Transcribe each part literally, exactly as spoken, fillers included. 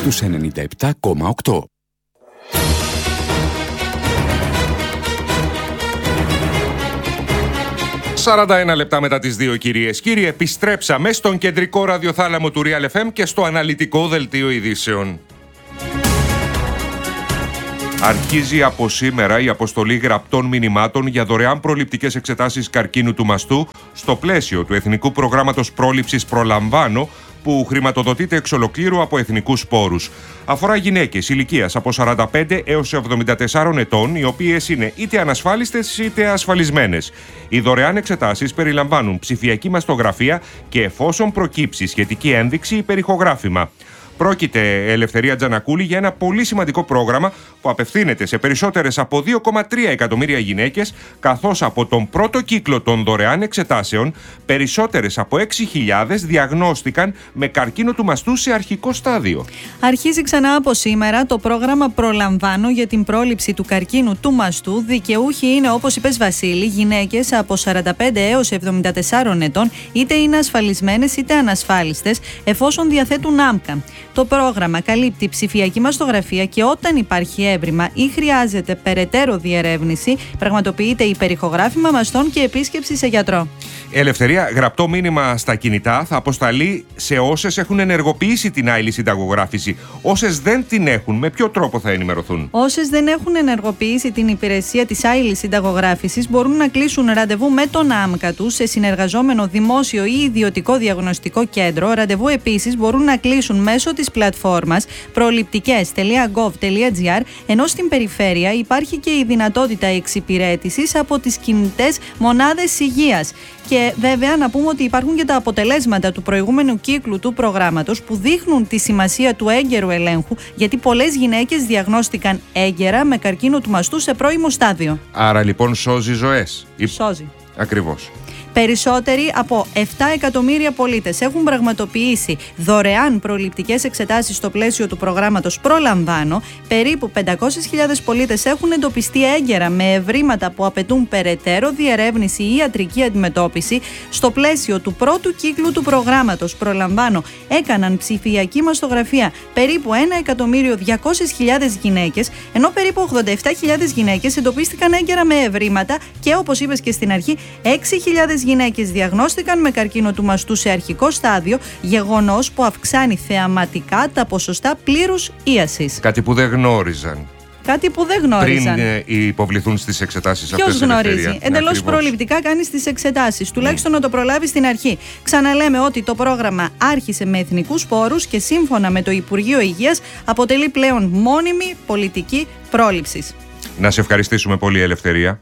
στους ενενήντα επτά κόμμα οκτώ. σαράντα ένα λεπτά μετά τις δύο, κυρίες. Κύριοι, επιστρέψαμε στον κεντρικό ραδιοθάλαμο του Real εφ εμ και στο αναλυτικό δελτίο ειδήσεων. Αρχίζει από σήμερα η αποστολή γραπτών μηνυμάτων για δωρεάν προληπτικές εξετάσεις καρκίνου του μαστού στο πλαίσιο του Εθνικού Προγράμματος Πρόληψης Προλαμβάνω, που χρηματοδοτείται εξ ολοκλήρου από εθνικούς πόρους. Αφορά γυναίκες ηλικίας από σαράντα πέντε έως εβδομήντα τέσσερα ετών, οι οποίες είναι είτε ανασφάλιστες είτε ασφαλισμένες. Οι δωρεάν εξετάσεις περιλαμβάνουν ψηφιακή μαστογραφία και, εφόσον προκύψει σχετική ένδειξη, υπερηχογράφημα. Πρόκειται, Ελευθερία Τζανακούλη, για ένα πολύ σημαντικό πρόγραμμα που απευθύνεται σε περισσότερες από δύο κόμμα τρία εκατομμύρια γυναίκες, καθώς από τον πρώτο κύκλο των δωρεάν εξετάσεων περισσότερες από έξι χιλιάδες διαγνώστηκαν με καρκίνο του μαστού σε αρχικό στάδιο. Αρχίζει ξανά από σήμερα το πρόγραμμα Προλαμβάνω για την πρόληψη του καρκίνου του μαστού. Δικαιούχοι είναι, όπως είπες Βασίλη, γυναίκες από σαράντα πέντε έως εβδομήντα τέσσερα ετών, είτε είναι ασφαλισμένες είτε ανασφάλιστες, εφόσον διαθέτουν άμκα. Το πρόγραμμα καλύπτει ψηφιακή μαστογραφία και όταν υπάρχει έβριμα ή χρειάζεται περαιτέρω διερεύνηση, πραγματοποιείται υπερηχογράφημα μαστών και επίσκεψη σε γιατρό. Ελευθερία, γραπτό μήνυμα στα κινητά θα αποσταλεί σε όσες έχουν ενεργοποιήσει την άειλη συνταγογράφηση. Όσες δεν την έχουν, με ποιο τρόπο θα ενημερωθούν? Όσες δεν έχουν ενεργοποιήσει την υπηρεσία της άειλης συνταγογράφησης μπορούν να κλείσουν ραντεβού με τον άμκα τους σε συνεργαζόμενο δημόσιο ή ιδιωτικό διαγνωστικό κέντρο. Ραντεβού επίσης μπορούν να κλείσουν μέσω της πλατφόρμας προληπτικές τελεία γκοβ τελεία τζι άρ, ενώ στην περιφέρεια υπάρχει και η δυνατότητα εξυπηρέτησης από τις κινητές μονάδες υγείας. Και βέβαια να πούμε ότι υπάρχουν και τα αποτελέσματα του προηγούμενου κύκλου του προγράμματος που δείχνουν τη σημασία του έγκαιρου ελέγχου, γιατί πολλές γυναίκες διαγνώστηκαν έγκαιρα με καρκίνο του μαστού σε πρώιμο στάδιο. Άρα λοιπόν σώζει ζωές. Σώζει. Ακριβώς. Περισσότεροι από επτά εκατομμύρια πολίτες έχουν πραγματοποιήσει δωρεάν προληπτικές εξετάσεις στο πλαίσιο του προγράμματος Προλαμβάνω. Περίπου πεντακόσιες χιλιάδες πολίτες έχουν εντοπιστεί έγκαιρα με ευρήματα που απαιτούν περαιτέρω διερεύνηση ή ιατρική αντιμετώπιση. Στο πλαίσιο του πρώτου κύκλου του προγράμματος Προλαμβάνω έκαναν ψηφιακή μαστογραφία περίπου ένα εκατομμύριο διακόσιες χιλιάδες γυναίκες, ενώ περίπου ογδόντα επτά χιλιάδες γυναίκες εντοπίστηκαν έγκαιρα με ευρήματα και, όπως είπες και στην αρχή, έξι χιλιάδες γυναίκες διαγνώστηκαν με καρκίνο του μαστού σε αρχικό στάδιο, γεγονός που αυξάνει θεαματικά τα ποσοστά πλήρους ίασης. Κάτι που δεν γνώριζαν. Κάτι που δεν γνώριζαν. Πριν ε, υποβληθούν στις εξετάσεις αυτές. Ποιος γνωρίζει? Εντελώς προληπτικά κάνεις τις εξετάσεις. Τουλάχιστον mm. να το προλάβεις στην αρχή. Ξαναλέμε ότι το πρόγραμμα άρχισε με εθνικούς πόρους και σύμφωνα με το Υπουργείο Υγείας αποτελεί πλέον μόνιμη πολιτική πρόληψης. Να σε ευχαριστήσουμε πολύ, Ελευθερία.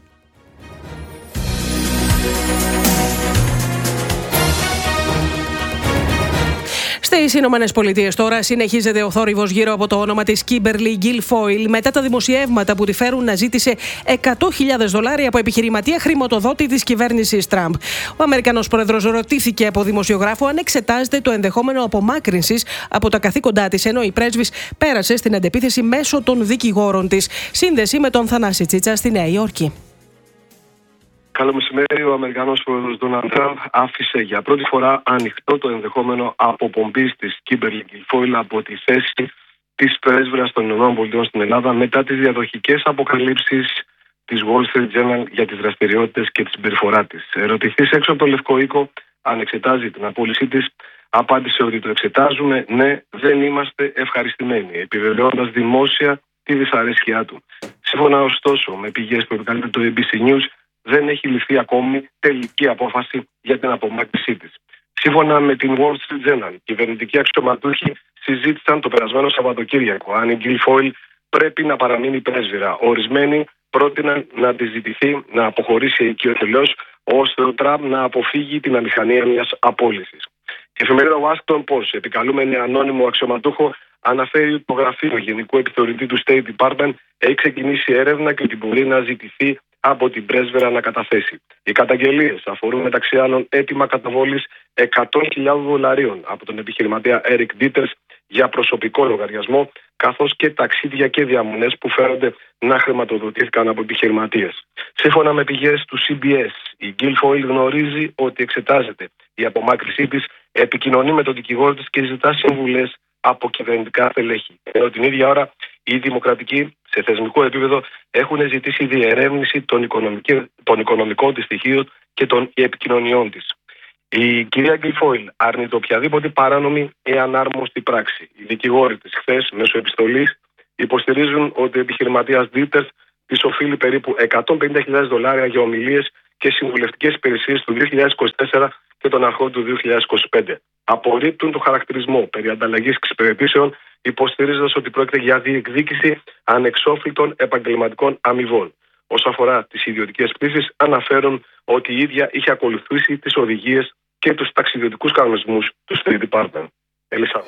Στις Ηνωμένες Πολιτείες τώρα συνεχίζεται ο θόρυβος γύρω από το όνομα της Kimberly Guilfoyle μετά τα δημοσιεύματα που τη φέρουν να ζήτησε εκατό χιλιάδες δολάρια από επιχειρηματία χρηματοδότη της κυβέρνησης Τραμπ. Ο Αμερικανός πρόεδρος ρωτήθηκε από δημοσιογράφο αν εξετάζεται το ενδεχόμενο απομάκρυνσης από τα καθήκοντά της, ενώ η πρέσβης πέρασε στην αντεπίθεση μέσω των δικηγόρων της. Σύνδεση με τον Θανάση Τσίτσα στη Νέα Υόρκη. Καλό μεσημέρι. Ο Αμερικανός πρόεδρος Ντόναλντ Τραμπ άφησε για πρώτη φορά ανοιχτό το ενδεχόμενο αποπομπής της Kimberly Guilfoyle από τη θέση της πρέσβυρας των ΗΠΑ στην Ελλάδα μετά τις διαδοχικές αποκαλύψεις της Wall Street Journal για τις δραστηριότητες και τη συμπεριφορά της. Ερωτηθής έξω από το Λευκό Οίκο αν εξετάζει την απόλυσή της, απάντησε ότι το εξετάζουμε, ναι, δεν είμαστε ευχαριστημένοι, επιβεβαιώντας δημόσια τη δυσαρέσκειά του. Σύμφωνα ωστόσο με πηγές που επικαλείται το έι μπι σι News, δεν έχει ληφθεί ακόμη τελική απόφαση για την απομάκρυνσή της. Σύμφωνα με την Wall Street Journal, οι κυβερνητικοί αξιωματούχοι συζήτησαν το περασμένο Σαββατοκύριακο αν η Guilfoyle πρέπει να παραμείνει πρέσβυρα. Ορισμένοι πρότειναν να τη ζητηθεί να αποχωρήσει οικειοτελώς, ώστε ο Τραμπ να αποφύγει την αμηχανία μιας απόλυσης. Η εφημερίδα Washington Post, επικαλούμενη ανώνυμο αξιωματούχο, αναφέρει ότι το γραφείο Γενικού Επιθεωρητή του State Department έχει ξεκινήσει έρευνα και ότι μπορεί να ζητηθεί από την πρέσβυρα να καταθέσει. Οι καταγγελίες αφορούν μεταξύ άλλων αίτημα καταβόλης εκατό χιλιάδων δολαρίων από τον επιχειρηματία Eric Dieters για προσωπικό λογαριασμό, καθώς και ταξίδια και διαμονές που φέρονται να χρηματοδοτήθηκαν από επιχειρηματίες. Σύμφωνα με πηγές του σι μπι ες, η Guilfoyle γνωρίζει ότι εξετάζεται η απομάκρυνσή της, επικοινωνεί με τον δικηγόρο της και ζητά συμβουλές από κυβερνητικά στελέχη. Ενώ την ίδια ώρα οι δημοκρατικοί σε θεσμικό επίπεδο έχουν ζητήσει διερεύνηση των, των οικονομικών της στοιχείων και των επικοινωνιών της. Η κυρία Γκιλφόιλ αρνείται οποιαδήποτε παράνομη ή ανάρμοστη πράξη. Οι δικηγόροι της χθες μέσω επιστολής υποστηρίζουν ότι ο επιχειρηματίας Δίτερς της οφείλει περίπου εκατόν πενήντα χιλιάδες δολάρια για ομιλίες και συμβουλευτικές υπηρεσίες του δύο χιλιάδες είκοσι τέσσερα και των αρχών του δύο χιλιάδες είκοσι πέντε. Απορρίπτουν το χαρακτηρισμό περί ανταλλαγής εξυπηρετήσεων, υποστηρίζοντας ότι πρόκειται για διεκδίκηση ανεξόφλητων επαγγελματικών αμοιβών. Όσο αφορά τις ιδιωτικές πτήσεις, αναφέρουν ότι η ίδια είχε ακολουθήσει τις οδηγίες και τους ταξιδιωτικούς κανονισμούς του State Department. Ελισά.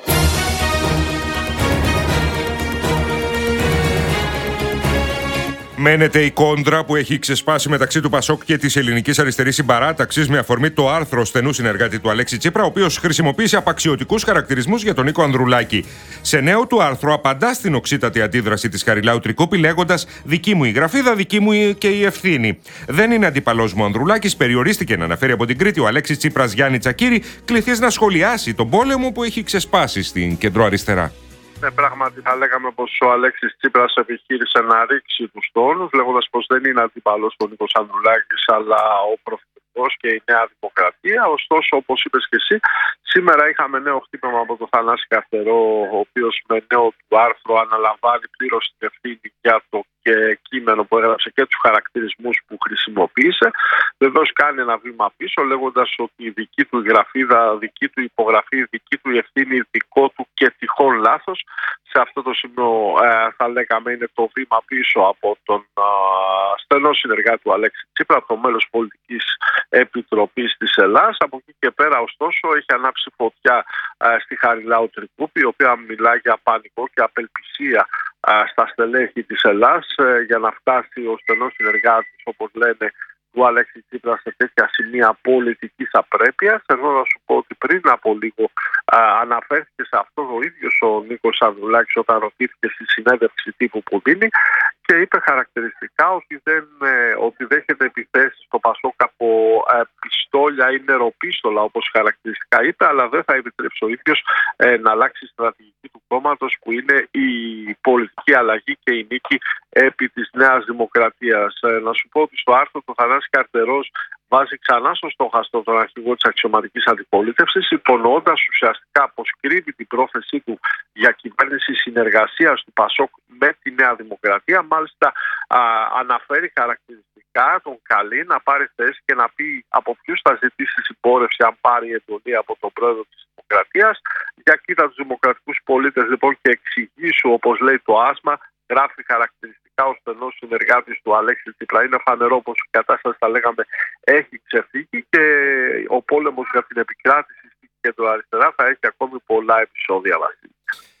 Μένεται η κόντρα που έχει ξεσπάσει μεταξύ του Πασόκ και της Ελληνικής Αριστερής Συμπαράταξης με αφορμή το άρθρο στενού συνεργάτη του Αλέξη Τσίπρα, ο οποίος χρησιμοποίησε απαξιωτικούς χαρακτηρισμούς για τον Νίκο Ανδρουλάκη. Σε νέο του άρθρο απαντά στην οξύτατη αντίδραση της Χαριλάου Τρικούπη, λέγοντας: «Δική μου η γραφίδα, δική μου και η ευθύνη. Δεν είναι αντίπαλός μου ο Ανδρουλάκης», περιορίστηκε να αναφέρει από την Κρήτη ο Αλέξης Τσίπρας Γιάννη Τσακίρη, κληθείς να σχολιάσει τον πόλεμο που έχει ξεσπάσει στην κεντροαριστερά. Ναι, πράγματι θα λέγαμε πως ο Αλέξης Τσίπρας επιχείρησε να ρίξει τους τόνους, λέγοντας πως δεν είναι αντίπαλος ο Νίκος Ανδρουλάκης, αλλά ο Πρωθυπουργός και η Νέα Δημοκρατία. Ωστόσο, όπως είπες και εσύ, σήμερα είχαμε νέο χτύπημα από τον Θανάση Καρτερό, ο οποίος με νέο του άρθρο αναλαμβάνει πλήρως την ευθύνη για το και κείμενο που έγραψε και τους χαρακτηρισμούς που χρησιμοποίησε. Βεβαίως κάνει ένα βήμα πίσω, λέγοντας ότι η δική του γραφίδα, δική του υπογραφή, δική του ευθύνη, δικό του και τυχόν λάθος. Σε αυτό το σημείο ε, θα λέγαμε είναι το βήμα πίσω από τον ε, στενό συνεργάτη του Αλέξη Τσίπρα, από το μέλος πολιτικής επιτροπής της Ελλάδας. Από εκεί και πέρα, ωστόσο, έχει ανάψει φωτιά ε, στη Χαριλάου Τρικούπη, η οποία μιλά για πανικό και απελπισία ε, στα στελέχη της Ελλάδας ε, για να φτάσει ο στενός συνεργάτης, όπως λένε, του Αλέξη Τσίπρα σε τέτοια σημεία πολιτικής απρέπειας. Ενώ να σου πω ότι πριν από λίγο α, αναφέρθηκε σε αυτό ο ίδιος ο Νίκος Ανδρουλάκης όταν ρωτήθηκε στη συνέντευξη τύπου που δίνει και είπε χαρακτηριστικά ότι, δεν, ε, ότι δέχεται επιθέσεις στο Πασόκ από ε, πιστόλια ή νεροπίστολα, όπως χαρακτηριστικά είπε, αλλά δεν θα επιτρέψει ο ίδιος ε, να αλλάξει η στρατηγική του κόμματος, που είναι η πολιτική αλλαγή και η νίκη επί της Νέας Δημοκρατίας. Ε, να σου πω ότι στο άρθρο του Θανάση Καρτερός βάζει ξανά στο στόχαστρο τον αρχηγό της αξιωματικής αντιπολίτευσης, υπονοώντας ουσιαστικά πως κρύβει την πρόθεσή του για κυβέρνηση συνεργασίας του Πασόκ με τη Νέα Δημοκρατία. Μάλιστα α, αναφέρει χαρακτηριστικά τον καλεί να πάρει θέση και να πει από ποιους θα ζητήσει συμπόρευση αν πάρει εντολή από τον πρόεδρο της Δημοκρατίας. Για κοίτα τους δημοκρατικούς πολίτες λοιπόν και εξηγήσου, όπως λέει το άσμα, γράφει χαρακτηριστικά ο στενός συνεργάτης του Αλέξη Τσίπρα. Είναι φανερό πως η κατάσταση, θα λέγαμε, έχει ξεφύγει και ο πόλεμος για την επικράτηση στην κεντροαριστερά θα έχει ακόμη πολλά επεισόδια, Βασίλη.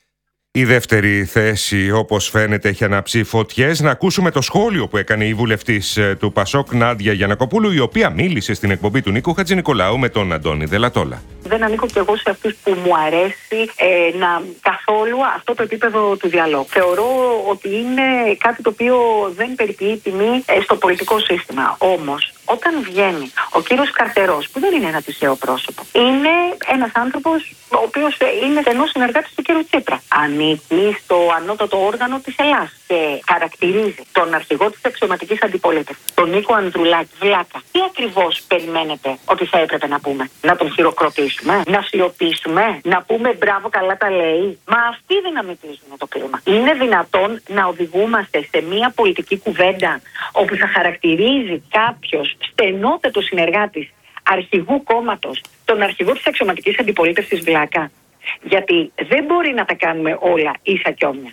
Η δεύτερη θέση, όπως φαίνεται, έχει αναψεί φωτιές. Να ακούσουμε το σχόλιο που έκανε η βουλευτής του Πασόκ, Νάντια Γιαννακοπούλου, η οποία μίλησε στην εκπομπή του Νίκου Χατζηνικολάου με τον Αντώνη Δελατόλα. Δεν ανήκω κι εγώ σε αυτούς που μου αρέσει ε, να καθόλου αυτό το επίπεδο του διαλόγου. Θεωρώ ότι είναι κάτι το οποίο δεν περιποιεί τιμή ε, στο πολιτικό σύστημα. Όμως, όταν βγαίνει ο κύριος Καρτερός, που δεν είναι ένα τυχαίο πρόσωπο, είναι ένας άνθρωπος ο οποίος είναι στενός συνεργάτης του κύριου Τσίπρα. Ανήκει στο ανώτατο όργανο της Ελλάδας και χαρακτηρίζει τον αρχηγό της αξιωματικής αντιπολίτευσης, τον Νίκο Ανδρουλάκη, βλάκα. Τι ακριβώς περιμένετε ότι θα έπρεπε να πούμε? Να τον χειροκροτήσουμε, να σιωπήσουμε, να πούμε μπράβο, καλά τα λέει? Μα αυτοί δυναμητίζουν το κλίμα. Είναι δυνατόν να οδηγούμαστε σε μια πολιτική κουβέντα όπου θα χαρακτηρίζει κάποιος στενότατο συνεργάτης αρχηγού κόμματος τον αρχηγό της αξιωματικής αντιπολίτευσης βλάκα? Γιατί δεν μπορεί να τα κάνουμε όλα ίσα κι όμοια.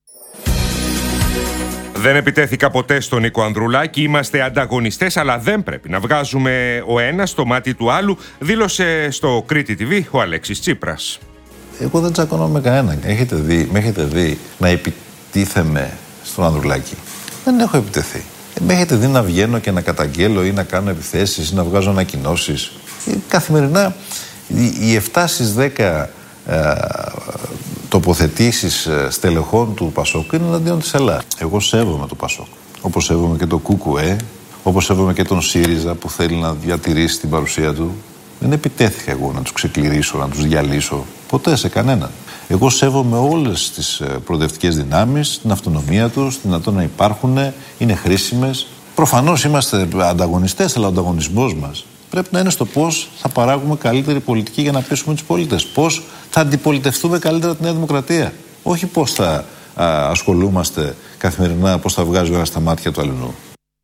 Δεν επιτέθηκα ποτέ στον Νίκο Ανδρουλάκη. Είμαστε ανταγωνιστές, αλλά δεν πρέπει να βγάζουμε ο ένας στο μάτι του άλλου, δήλωσε στο Κρήτη τι βι ο Αλέξης Τσίπρας. Εγώ δεν τσακώνω με κανέναν. Έχετε δει, με έχετε δει να επιτίθεμαι στον Ανδρουλάκη? Δεν έχω επιτεθεί. Με έχετε δει να βγαίνω και να καταγγέλω ή να κάνω επιθέσεις ή να βγάζω ανακοινώσεις? Καθημερινά οι εφτά στις δέκα ε, τοποθετήσεις στελεχών του Πασόκ είναι εναντίον της Ελλάδας. Εγώ σέβομαι το Πασόκ, όπως σέβομαι και το ΚΚΕ, όπως σέβομαι και τον ΣΥΡΙΖΑ που θέλει να διατηρήσει την παρουσία του. Δεν επιτέθηκα εγώ να τους ξεκληρίσω, να τους διαλύσω, ποτέ σε κανέναν. Εγώ σέβομαι όλες τις προοδευτικές δυνάμεις, την αυτονομία τους, την δυνατόν να υπάρχουν, είναι χρήσιμες. Προφανώς είμαστε ανταγωνιστές, αλλά ο ανταγωνισμός μας πρέπει να είναι στο πώς θα παράγουμε καλύτερη πολιτική για να πείσουμε τους πολίτες. Πώς θα αντιπολιτευτούμε καλύτερα τη Νέα Δημοκρατία. Όχι πώς θα α, ασχολούμαστε καθημερινά, πώς θα βγάζει ο ένας στα μάτια του αλληνού.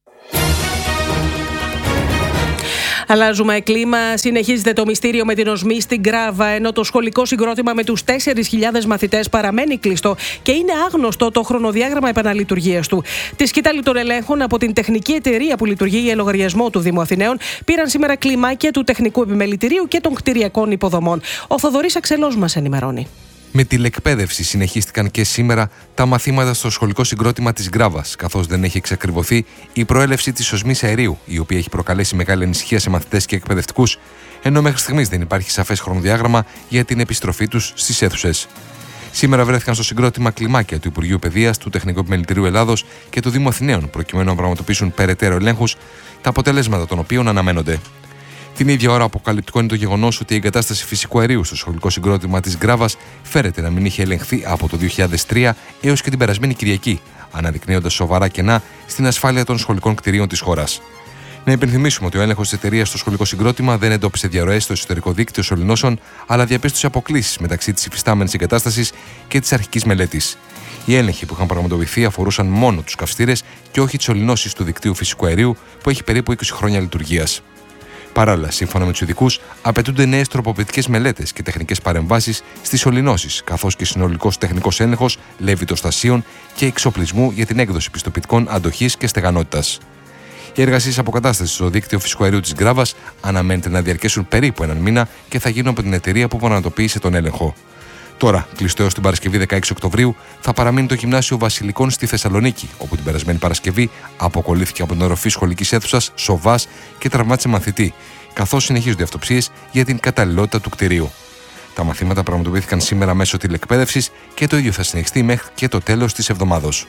Αλλάζουμε κλίμα. Συνεχίζεται το μυστήριο με την οσμή στην Γκράβα, ενώ το σχολικό συγκρότημα με τους τέσσερις χιλιάδες μαθητές παραμένει κλειστό και είναι άγνωστο το χρονοδιάγραμμα επαναλειτουργίας του. Τη σκητάλη των ελέγχων από την τεχνική εταιρεία που λειτουργεί για λογαριασμό του Δήμου Αθηναίων πήραν σήμερα κλιμάκια του τεχνικού επιμελητηρίου και των κτηριακών υποδομών. Ο Θοδωρής Αξελός μας ενημερώνει. Με τηλεκπαίδευση συνεχίστηκαν και σήμερα τα μαθήματα στο σχολικό συγκρότημα της Γκράβας, καθώς δεν έχει εξακριβωθεί η προέλευση της οσμής αερίου, η οποία έχει προκαλέσει μεγάλη ανησυχία σε μαθητές και εκπαιδευτικούς, ενώ μέχρι στιγμής δεν υπάρχει σαφές χρονοδιάγραμμα για την επιστροφή τους στις αίθουσες. Σήμερα βρέθηκαν στο συγκρότημα κλιμάκια του Υπουργείου Παιδείας, του Τεχνικού Επιμελητηρίου Ελλάδος και του Δήμου Αθηναίων, προκειμένου να πραγματοποιήσουν περαιτέρω ελέγχους, τα αποτελέσματα των οποίων αναμένονται. Την ίδια ώρα, αποκαλυπτικό είναι το γεγονός ότι η εγκατάσταση φυσικού αερίου στο σχολικό συγκρότημα της Γκράβας φέρεται να μην είχε ελεγχθεί από το δύο χιλιάδες τρία έως και την περασμένη Κυριακή, αναδεικνύοντας σοβαρά κενά στην ασφάλεια των σχολικών κτηρίων της χώρας. Να υπενθυμίσουμε ότι ο έλεγχος της εταιρείας στο σχολικό συγκρότημα δεν εντόπισε διαρροές στο εσωτερικό δίκτυο σωληνώσεων, αλλά διαπίστωσε αποκλίσεις μεταξύ της υφιστάμενης εγκατάστασης και της αρχικής μελέτης. Οι έλεγχοι που είχαν πραγματοποιηθεί αφορούσαν μόνο τους καυστήρες και όχι τις σωληνώσεις του δικτύου φυσικού αερίου, που έχει περίπου είκοσι χρόνια λειτουργίας. Παράλληλα, σύμφωνα με τους ειδικούς, απαιτούνται νέες τροποποιητικές μελέτες και τεχνικές παρεμβάσεις στις σωληνώσεις, καθώς και συνολικός τεχνικός έλεγχος λεβιτοστασίων και εξοπλισμού για την έκδοση πιστοποιητικών αντοχής και στεγανότητας. Οι εργασίες αποκατάστασης στο δίκτυο φυσικού αερίου της Γκράβας αναμένεται να διαρκέσουν περίπου έναν μήνα και θα γίνουν από την εταιρεία που πραγματοποίησε τον έλεγχο. Τώρα, κλειστό έως την Παρασκευή δεκαέξι Οκτωβρίου, θα παραμείνει το Γυμνάσιο Βασιλικών στη Θεσσαλονίκη, όπου την περασμένη Παρασκευή αποκολλήθηκε από την οροφή σχολικής αίθουσας σοβάς και τραυμάτισε μαθητή, καθώς συνεχίζονται αυτοψίες για την καταλληλότητα του κτηρίου. Τα μαθήματα πραγματοποιήθηκαν σήμερα μέσω τηλεκπαίδευσης και το ίδιο θα συνεχιστεί μέχρι και το τέλος της εβδομάδος.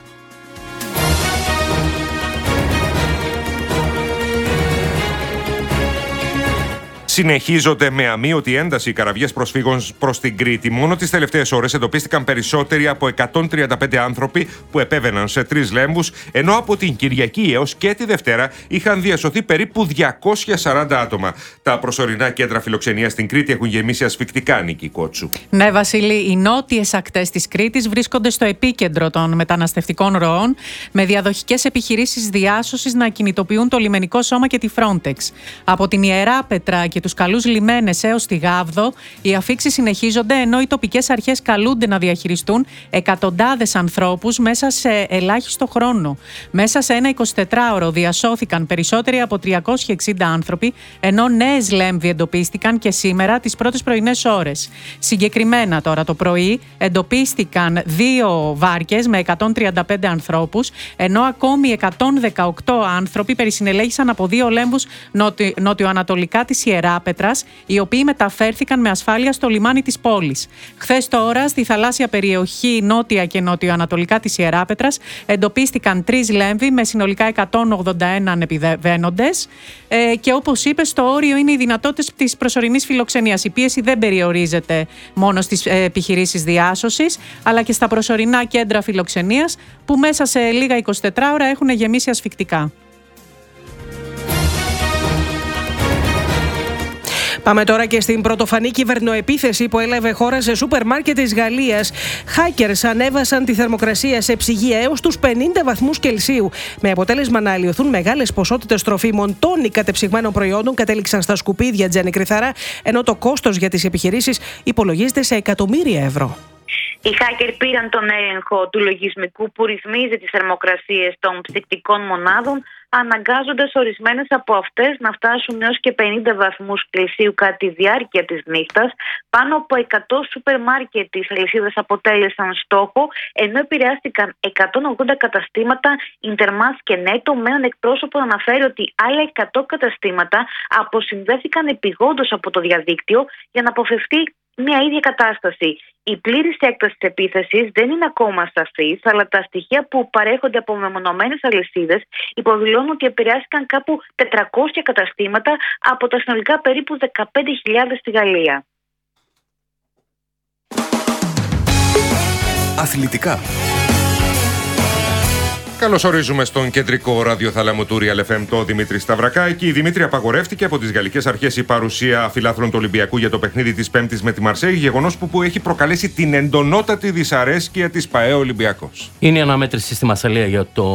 Συνεχίζονται με αμείωτη ένταση οι καραβιές προσφύγων προς την Κρήτη. Μόνο τις τελευταίες ώρες εντοπίστηκαν περισσότεροι από εκατόν τριάντα πέντε άνθρωποι που επέβαιναν σε τρεις λέμβους, ενώ από την Κυριακή έως και τη Δευτέρα είχαν διασωθεί περίπου διακόσια σαράντα άτομα. Τα προσωρινά κέντρα φιλοξενίας στην Κρήτη έχουν γεμίσει ασφυκτικά, Νίκη Κότσου. Ναι, Βασίλη, οι νότιες ακτές της Κρήτης βρίσκονται στο επίκεντρο των μεταναστευτικών ροών, με διαδοχικές επιχειρήσεις διάσωσης να κινητοποιούν το λιμενικό σώμα και τη Frontex. Από την Ιεράπετρα και τους καλούς λιμένες έως τη Γάβδο, οι αφίξεις συνεχίζονται, ενώ οι τοπικές αρχές καλούνται να διαχειριστούν εκατοντάδες ανθρώπους μέσα σε ελάχιστο χρόνο. Μέσα σε ένα εικοσιτετράωρο διασώθηκαν περισσότεροι από τριακόσιοι εξήντα άνθρωποι, ενώ νέες λέμβοι εντοπίστηκαν και σήμερα τις πρώτες πρωινές ώρες. Συγκεκριμένα τώρα το πρωί εντοπίστηκαν δύο βάρκες με εκατόν τριάντα πέντε ανθρώπους, ενώ ακόμη εκατόν δεκαοκτώ άνθρωποι περισυνελέγησαν από δύο λέμβους νότιο- νοτιοανατολικά της Ιερά Πέτρας, οι οποίοι μεταφέρθηκαν με ασφάλεια στο λιμάνι της πόλης. Χθες τώρα, στη θαλάσσια περιοχή νότια και νότιο-ανατολικά της Ιεράπετρας, εντοπίστηκαν τρεις λέμβοι με συνολικά εκατόν ογδόντα ένα ανεπιβαίνοντες. Ε, και όπως είπες, το όριο είναι οι δυνατότητες της προσωρινής φιλοξενίας. Η πίεση δεν περιορίζεται μόνο στις ε, επιχειρήσεις διάσωσης, αλλά και στα προσωρινά κέντρα φιλοξενίας, που μέσα σε λίγα εικοσιτετρά ώρα έχουν γεμίσει ασφυκτικά. Πάμε τώρα και στην πρωτοφανή κυβερνοεπίθεση που έλαβε χώρα σε σούπερ μάρκετ της Γαλλίας. Hackers ανέβασαν τη θερμοκρασία σε ψυγεία έως τους πενήντα βαθμούς Κελσίου, με αποτέλεσμα να αλλοιωθούν μεγάλες ποσότητες τροφίμων. Τόνοι κατεψυγμένων προϊόντων κατέληξαν στα σκουπίδια, Τζέννη Κρυθαρά, ενώ το κόστος για τις επιχειρήσεις υπολογίζεται σε εκατομμύρια ευρώ. Οι hacker πήραν τον έλεγχο του λογισμικού που ρυθμίζει τις θερμοκρασίες των ψυκτικών μονάδων, αναγκάζοντας ορισμένες από αυτές να φτάσουν έως και πενήντα βαθμούς Κελσίου κατά τη διάρκεια της νύχτας. Πάνω από εκατό σούπερ μάρκετ της αλυσίδας αποτέλεσαν στόχο, ενώ επηρεάστηκαν εκατόν ογδόντα καταστήματα Intermass και Netto, με έναν εκπρόσωπο να αναφέρει ότι άλλα εκατό καταστήματα αποσυνδέθηκαν επειγόντως από το διαδίκτυο για να αποφευθεί μια ίδια κατάσταση. Η πλήρης έκταση της επίθεσης δεν είναι ακόμα σαφής, αλλά τα στοιχεία που παρέχονται από μεμονωμένες αλυσίδες υποδηλώνουν ότι επηρεάστηκαν κάπου τετρακόσια καταστήματα από τα συνολικά περίπου δεκαπέντε χιλιάδες στη Γαλλία. Αθλητικά. Καλώς ορίζουμε στον κεντρικό ραδιοθάλαμο του Real εφ εμ το Δημήτρη Σταυρακάκη. Η Δημήτρη, απαγορεύτηκε από τις γαλλικές αρχές η παρουσία φιλάθλων του Ολυμπιακού για το παιχνίδι της Πέμπτης με τη Μαρσέη, γεγονός που, που έχει προκαλέσει την εντονότατη δυσαρέσκεια της ΠΑΕ Ολυμπιακός. Είναι η αναμέτρηση στη Μασσαλία για το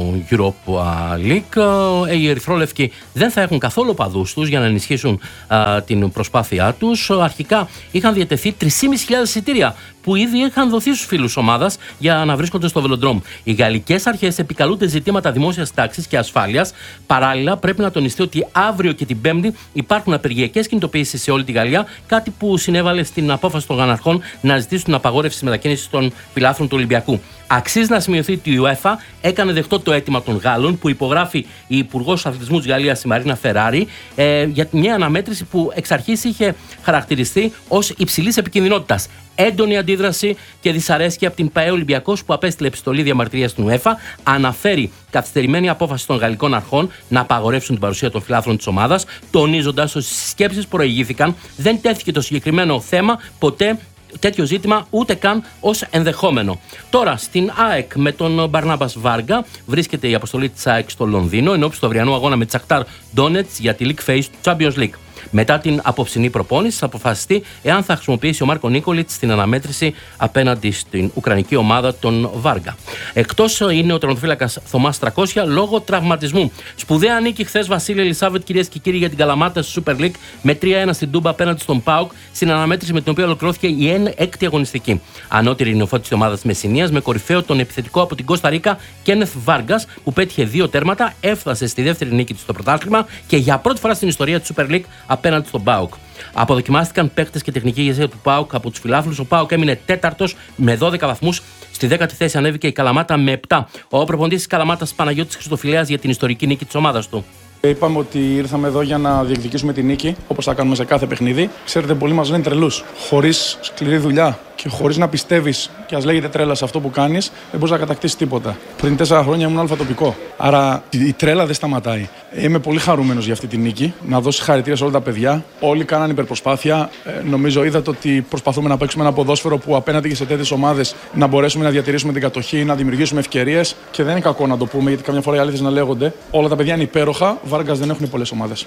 Europa League. Οι ερυθρόλευκοι δεν θα έχουν καθόλου παδούς τους για να ενισχύσουν α, την προσπάθειά τους. Αρχικά είχαν διατεθεί τρεις χιλιάδες πεντακόσια εισιτήρια που ήδη είχαν δοθεί στους φίλους ομάδας για να βρίσκονται στο Βελοντρόμ. Οι γαλλικές αρχές επικαλούνται ζητήματα δημόσιας τάξης και ασφάλειας. Παράλληλα, πρέπει να τονιστεί ότι αύριο και την Πέμπτη υπάρχουν απεργιακές κινητοποιήσεις σε όλη τη Γαλλία, κάτι που συνέβαλε στην απόφαση των γαναρχών να ζητήσουν την απαγόρευση μετακίνησης των φιλάθλων του Ολυμπιακού. Αξίζει να σημειωθεί ότι η UEFA έκανε δεκτό το αίτημα των Γάλλων που υπογράφει η Υπουργός Αθλητισμού της Γαλλίας, η Μαρίνα Φεράρι, ε, για μια αναμέτρηση που εξ αρχής είχε χαρακτηριστεί ως υψηλής επικινδυνότητας. Έντονη αντίδραση και δυσαρέσκεια από την ΠΑΕ Ολυμπιακός, που απέστειλε επιστολή διαμαρτυρίας στην UEFA, αναφέρει καθυστερημένη απόφαση των γαλλικών αρχών να απαγορεύσουν την παρουσία των φιλάθλων της ομάδας, τονίζοντας ότι στις σκέψεις που προηγήθηκαν δεν τέθηκε το συγκεκριμένο θέμα ποτέ, τέτοιο ζήτημα, ούτε καν ως ενδεχόμενο. Τώρα, στην ΑΕΚ με τον Μπαρνάμπας Βάργα βρίσκεται η αποστολή της ΑΕΚ στο Λονδίνο ενώπιση του αυριανού αγώνα με τη Σαχτάρ Ντόνετς για τη League Phase του Champions League. Μετά την απόψινή προπόνηση θα αποφασιστεί εάν θα χρησιμοποιήσει ο Μάρκο Νίκολιτς στην αναμέτρηση απέναντι στην ουκρανική ομάδα των Βάργα. Εκτός είναι ο τερματοφύλακας Θωμάς τριακόσια λόγω τραυματισμού. Σπουδαία νίκη χθες, Βασίλη Ελισάβετ, κυρίες και κύριοι, για την Καλαμάτα στη Super League με τρία ένα στην Τούμπα απέναντι στον ΠΑΟΚ, στην αναμέτρηση με την οποία ολοκληρώθηκε η έκτη αγωνιστική. Ανώτερη νεοφώτιση της ομάδας Μεσσηνίας με κορυφαίο τον επιθετικό από την Κώστα Ρίκα Κένεθ Βάργας, που πέτυχε δύο τέρματα, έφτασε στη δεύτερη νίκη της στο πρωτάθλημα και για πρώτη φορά στην ιστορία της Super League απέναντι στον ΠΑΟΚ. Αποδοκιμάστηκαν παίκτες και τεχνική ηγεσία του ΠΑΟΚ από τους φιλάθλους. Ο ΠΑΟΚ έμεινε τέταρτος με δώδεκα βαθμούς. Στη δέκατη θέση ανέβηκε η Καλαμάτα με επτά. Ο προπονητής της Καλαμάτας, Παναγιώτης Χριστοφιλέας, για την ιστορική νίκη της ομάδας του. Είπαμε ότι ήρθαμε εδώ για να διεκδικήσουμε τη νίκη, όπως θα κάνουμε σε κάθε παιχνίδι. Ξέρετε, πολλοί μας λένε τρελούς. Χωρίς σκληρή δουλειά και χωρίς να πιστεύεις και ας λέγεται τρέλα σε αυτό που κάνεις, δεν μπορείς να κατακτήσεις τίποτα. Πριν τέσσερα χρόνια ήμουν αλφατοπικό. Άρα η τρέλα δεν σταματάει. Είμαι πολύ χαρούμενος για αυτή τη νίκη. Να δώσω συγχαρητήρια σε όλα τα παιδιά. Όλοι κάνανε υπερπροσπάθεια. Ε, νομίζω είδατε ότι προσπαθούμε να παίξουμε ένα ποδόσφαιρο που απέναντι και σε τέτοιες ομάδες να μπορέσουμε να διατηρήσουμε την κατοχή, να δημιουργήσουμε ευκαιρίες. Και δεν είναι κακό να το πούμε, γιατί καμιά φορά οι αλήθειες να λέγονται. Όλα τα παιδιά είναι υπέροχα. Βάργας δεν έχουν πολλές ομάδες.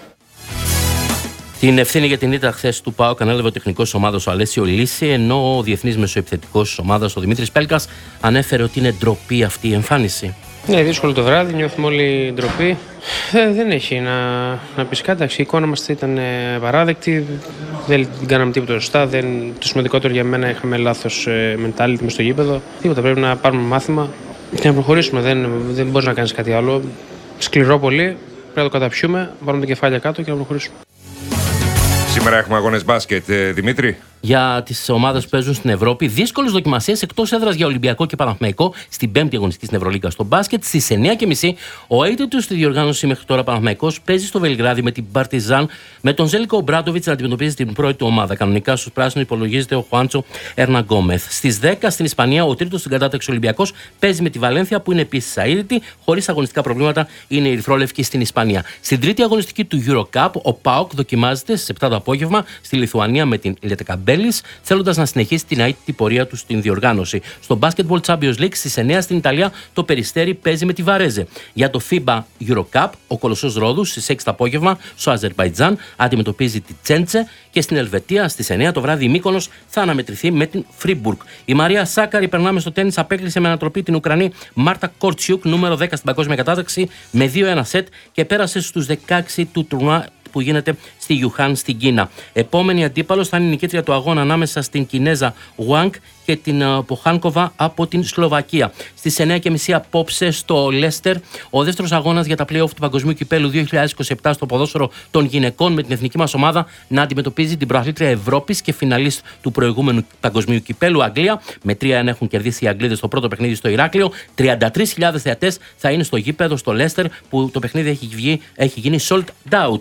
Την ευθύνη για την ήττα χθες του ΠΑΟΚ ανέλαβε ο τεχνικός της ομάδας ο Αλέσιο Λύση, ενώ ο διεθνής μεσοεπιθετικός της ομάδας ο Δημήτρης Πέλκας ανέφερε ότι είναι ντροπή αυτή η εμφάνιση. Ναι, δύσκολο το βράδυ, νιώθουμε όλοι ντροπή. Ε, δεν έχει να, να πεις κάτι. Η εικόνα μας ήταν παράδεκτη, δεν κάναμε τίποτα σωστά. Δεν, το σημαντικότερο για μένα, είχαμε λάθος ε, mentality μες στο γήπεδο. Τίποτα, πρέπει να πάρουμε μάθημα και να προχωρήσουμε. Δεν, δεν μπορείς να κάνεις κάτι άλλο. Σκληρό πολύ, πρέπει να το καταπιούμε, να πάρουμε τα κεφάλια κάτω και να προχωρήσουμε. Σήμερα έχουμε αγώνες μπάσκετ, ε, Δημήτρη. Για τις ομάδες που παίζουν στην Ευρώπη, δύσκολες δοκιμασίες εκτός έδρας για Ολυμπιακό και Παναθηναϊκό στην πέμπτη αγωνιστική στην Ευρωλίγκα στο μπάσκετ. Στις εννιά και μισή ο αίτητος στη διοργάνωση μέχρι τώρα Παναθηναϊκός παίζει στο Βελιγράδι με την Παρτιζάν, με τον Ζέλικο Ομπράντοβιτς να αντιμετωπίζει την πρώτη του ομάδα. Κανονικά στους πράσινους υπολογίζεται ο Χουάντσο Ερναγκόμεθ. Στις δέκα στην Ισπανία ο τρίτος στην κατάταξη Ολυμπιακός παίζει με τη Βαλένθια, που είναι επίσης αίτητη, χωρίς αγωνιστικά προβλήματα είναι οι ερυθρόλευκοι στην Ισπανία. Στην τρίτη αγωνιστική του EuroCup ο ΠΑΟΚ δοκιμάζεται στις επτά το απόγευμα στη Λιθουανία με την Λετεκαμπέλης, θέλοντας να συνεχίσει την αίτητη πορεία του στην διοργάνωση. Στο Basketball Champions League στις εννιά στην Ιταλία το Περιστέρι παίζει με τη Βαρέζε. Για το FIBA EuroCup ο Κολοσσός Ρόδους στις έξι το απόγευμα στο Αζερμπαϊτζάν αντιμετωπίζει τη Τσέντσε, και στην Ελβετία στις εννιά το βράδυ η Μύκονος θα αναμετρηθεί με την Φρίμπουργκ. Η Μαρία Σάκαρη, περνάμε στο τένις, απέκλεισε με ανατροπή την Ουκρανή Μάρτα Κορτσιούκ, νούμερο δέκα στην παγκόσμια κατάταξη, με δύο ένα σετ και πέρασε στους δεκαέξι του τουρνουά που γίνεται στη Γιουχάν στην Κίνα. Επόμενη αντίπαλος θα είναι η νικήτρια του αγώνα ανάμεσα στην Κινέζα Wang και την Ποχάνκοβα από την Σλοβακία. Στις εννιά και μισή απόψε στο Λέστερ, ο δεύτερος αγώνας για τα play-off του Παγκοσμίου Κυπέλου δύο χιλιάδες είκοσι επτά στο ποδόσφαιρο των γυναικών, με την εθνική μας ομάδα να αντιμετωπίζει την προαθλήτρια Ευρώπης και φιναλίστ του προηγούμενου Παγκοσμίου Κυπέλου, Αγγλία. Με τρία ένα έχουν κερδίσει οι Αγγλίδες στο πρώτο παιχνίδι στο Ηράκλειο. τριάντα τρεις χιλιάδες θεατές θα είναι στο γήπεδο στο Λέστερ, που το παιχνίδι έχει, βγει, έχει γίνει sold out. τρία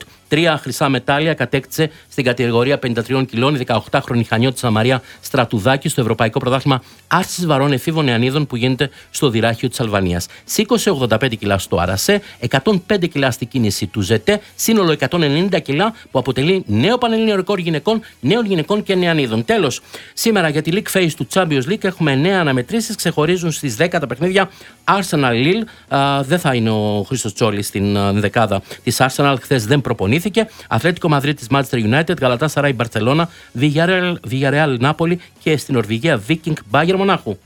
Τρία χρυσά μετάλλια κατέκτησε στην κατηγορία πενήντα τριών κιλών η δεκαοκτάχρονη Χανιώτισσα Μαρία Στρατουδάκη στο Ευρωπαϊκό Πρωτάθλημα Άρσης Βαρών Εφήβων Νεανίδων που γίνεται στο Δυράχιο της Αλβανίας. Σήκωσε ογδόντα πέντε κιλά στο Άρασε, εκατόν πέντε κιλά στην κίνηση του Ζετέ, σύνολο εκατόν ενενήντα κιλά που αποτελεί νέο πανελλήνιο ρεκόρ γυναικών, νέων γυναικών και νεανίδων. Τέλος, σήμερα για τη League Phase του Champions League έχουμε εννέα αναμετρήσεις, ξεχωρίζουν στις δέκα τα παιχνίδια. Arsenal Lille, α, δεν θα είναι ο Χρήστος Τσόλης στην α, δεκάδα της Arsenal, χθες δεν προπονήθηκε. Ατλέτικο Μαδρίτη της Manchester United, Galatasaray Μπαρτσελώνα, Villarreal, Villarreal Νάπολη και στην Νορβηγία Viking Bayern Μονάχου.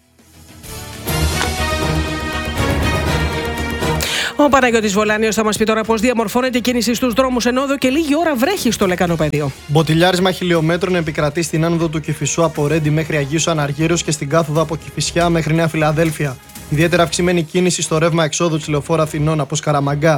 Ο Παναγιώτης Βολάνιος θα μας πει τώρα πώς διαμορφώνεται η κίνηση στους δρόμους, ενώ εδώ και λίγη ώρα βρέχει στο Λεκανοπέδιο. Μποτιλιάρισμα χιλιόμετρων επικρατεί στην άνοδο του Κηφισού από Ρέντι μέχρι Αγίους Αναργύρους και στην κάθοδο από Κηφισιά μέχρι Νέα Φιλαδέλφια. Ιδιαίτερα αυξημένη κίνηση στο ρεύμα εξόδου της Λεωφόρου Αθηνών από Σκαραμαγκά